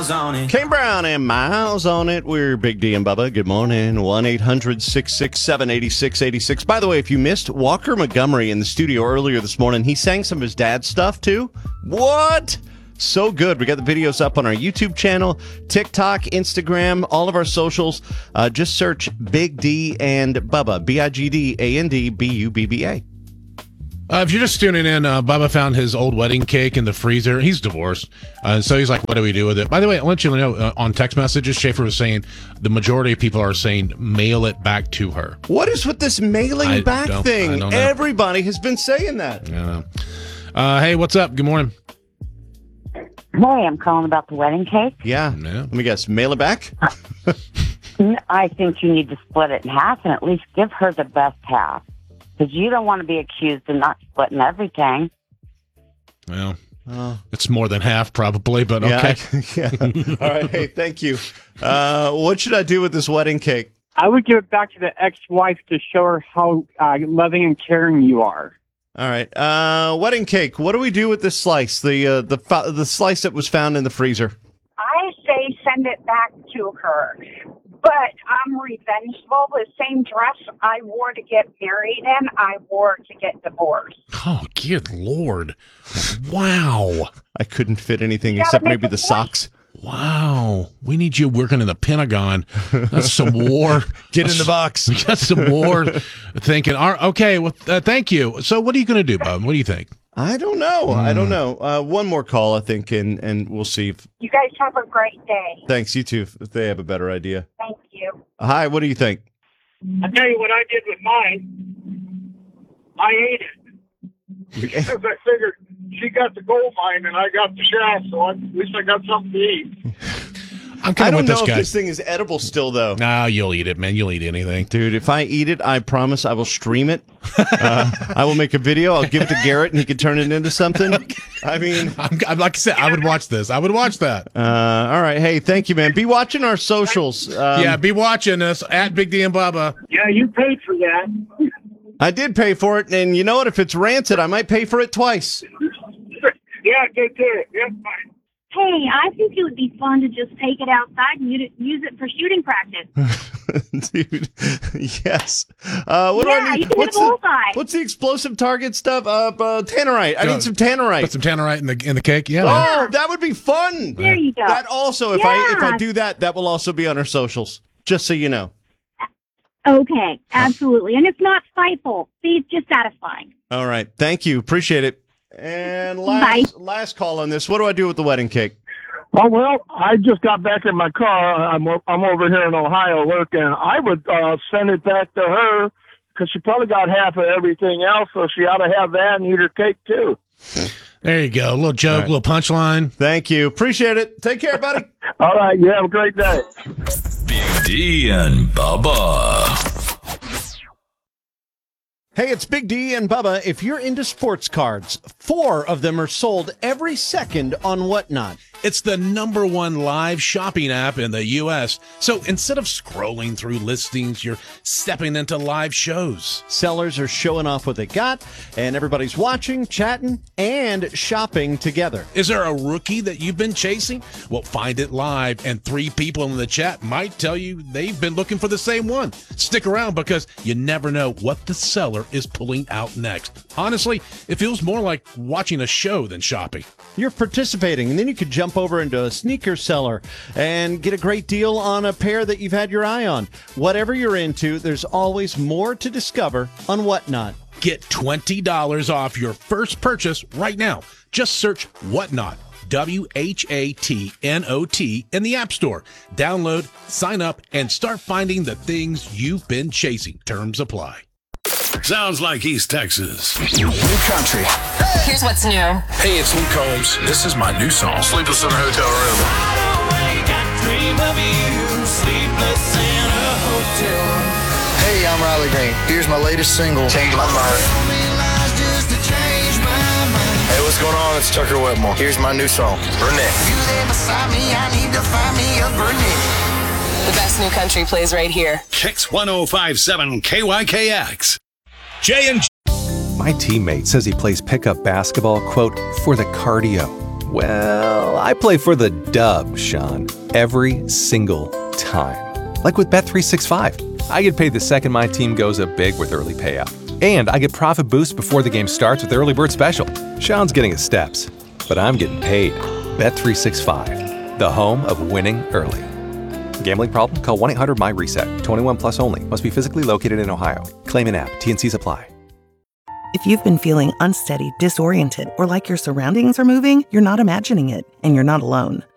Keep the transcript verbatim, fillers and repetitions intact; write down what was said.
Miles on it. Kane Brown and Miles on it. We're Big D and Bubba. Good morning. one eight hundred six six seven eight six eight six. By the way, if you missed Walker Montgomery in the studio earlier this morning, he sang some of his dad's stuff too. What? So good. We got the videos up on our YouTube channel, TikTok, Instagram, all of our socials. Uh, just search Big D and Bubba. B I G D A N D B U B B A. Uh, if you're just tuning in, uh, Bubba found his old wedding cake in the freezer. He's divorced. Uh, so he's like, what do we do with it? By the way, I'll let you know, uh, on text messages, Schaefer was saying the majority of people are saying mail it back to her. What is with this mailing I back don't- I thing? don't know. Everybody has been saying that. Yeah. Uh, hey, what's up? Good morning. Hey, I'm calling about the wedding cake. Yeah. Yeah. Let me guess. Mail it back? I think you need to split it in half and at least give her the best half. Because you don't want to be accused of not splitting everything. Well, Oh. it's more than half probably, but Yeah, okay. I- yeah. All right. Hey, thank you. Uh, what should I do with this wedding cake? I would give it back to the ex-wife to show her how uh, loving and caring you are. All right. Uh, wedding cake. What do we do with this slice? The uh, the fo- the slice that was found in the freezer. I say send it back to her. But I'm revengeful. The same dress I wore to get married in, I wore to get divorced. Oh, good Lord. Wow. I couldn't fit anything gotta except make maybe a the point. socks. Wow. We need you working in the Pentagon. That's some war. Get in the box. We got some war thinking. All right, okay, well, uh, thank you. So what are you going to do, Bub? What do you think? I don't know. I don't know. Uh, one more call, I think, and, and we'll see. If, You guys have a great day. thanks, you too, if they have a better idea. Thank you. Hi, what do you think? I'll tell you what I did with mine. I ate it. Because I figured she got the gold mine and I got the shaft, so I, at least I got something to eat. I'm I kind of don't with know this if guy. this thing is edible still, though. Nah, you'll eat it, man. You'll eat anything. Dude, if I eat it, I promise I will stream it. Uh, I will make a video. I'll give it to Garrett, and he can turn it into something. I mean, I'm, I'm like I said, I would watch this. I would watch that. uh, all right. Hey, thank you, man. Be watching our socials. Um, yeah, be watching us at Big D and Bubba. Yeah, you paid for that. I did pay for it, and you know what? If it's rancid, I might pay for it twice. Yeah, good too. Yeah, fine. Hey, I think it would be fun to just take it outside and use it, use it for shooting practice. Dude, yes. Uh, what Yeah, do I you need? can What's have a the, bullseye. what's the explosive target stuff? Uh, uh, tannerite. I Go. need some tannerite. Put some tannerite in the in the cake. Yeah. man. Oh, that would be fun. There you go. That also, if I if I Yeah. do that, that will also be on our socials. Just so you know. Okay, absolutely. And it's not spiteful. See, it's just satisfying. All right. Thank you. Appreciate it. And last last call on this. What do I do with the wedding cake? Oh, well, I just got back in my car. I'm I'm over here in Ohio working. I would uh, send it back to her because she probably got half of everything else, so she ought to have that and eat her cake, too. There you go. A little joke, All right. little punchline. Thank you. Appreciate it. Take care, buddy. All right, you have a great day. Big D and Bubba. Hey, it's Big D and Bubba. If you're into sports cards, four of them are sold every second on Whatnot. It's the number one live shopping app in the U S. So instead of scrolling through listings, you're stepping into live shows. Sellers are showing off what they got, and everybody's watching, chatting, and shopping together. Is there a rookie that you've been chasing? Well, find it live, and three people in the chat might tell you they've been looking for the same one. Stick around because you never know what the seller is pulling out next. Honestly, it feels more like watching a show than shopping. You're participating, and then you could jump over into a sneaker seller and get a great deal on a pair that you've had your eye on. Whatever you're into, there's always more to discover on Whatnot. Get twenty dollars off your first purchase right now. Just search Whatnot, W H A T N O T, in the App Store. Download, sign up, and start finding the things you've been chasing. Terms apply. Sounds like East Texas. New country. Here's what's new. Hey, it's Luke Combs. This is my new song, Sleepless in a Hotel Room. Hey, I'm Riley Green. Here's my latest single, Change My Mind. Hey, what's going on? It's Tucker Wetmore. Here's my new song, Burnett. The best new country plays right here. Kicks one oh five point seven K Y K X. Jay and My teammate says he plays pickup basketball, quote, for the cardio. Well, I play for the dub, Sean, every single time. Like with Bet three sixty-five. I get paid the second my team goes up big with early payout. And I get profit boost before the game starts with the Early Bird Special. Sean's getting his steps, but I'm getting paid. Bet three sixty-five, the home of winning early. Gambling problem? Call one eight hundred M Y reset. twenty-one plus only. Must be physically located in Ohio. Claim in app. T N Cs apply. If you've been feeling unsteady, disoriented, or like your surroundings are moving, you're not imagining it, and you're not alone.